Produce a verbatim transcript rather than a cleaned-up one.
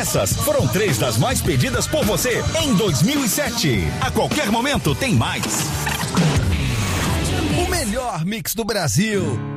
Essas foram três das mais pedidas por você em dois mil e sete. A qualquer momento tem mais. O melhor mix do Brasil.